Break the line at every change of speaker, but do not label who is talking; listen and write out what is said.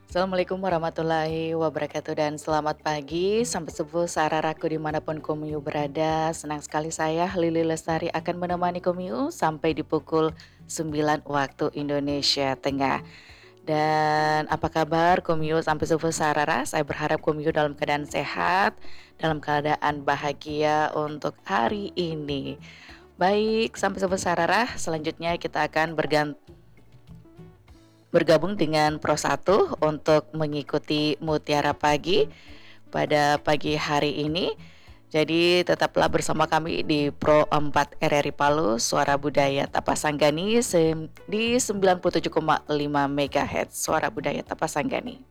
Assalamualaikum warahmatullahi wabarakatuh dan selamat pagi sampai subuh sararaku dimanapun Komiu berada. Senang sekali saya Lili Lestari akan menemani Komiu sampai di pukul 9 waktu Indonesia Tengah. Dan apa kabar Komiu sampai subuh sarara? Saya berharap Komiu dalam keadaan sehat, dalam keadaan bahagia untuk hari ini. Baik, sampai subuh sarara, selanjutnya kita akan bergabung dengan Pro 1 untuk mengikuti Mutiara Pagi pada pagi hari ini. Jadi tetaplah bersama kami di Pro 4 RRI Palu, Suara Budaya Tapasanggani di 97,5 MHz Suara Budaya Tapasanggani.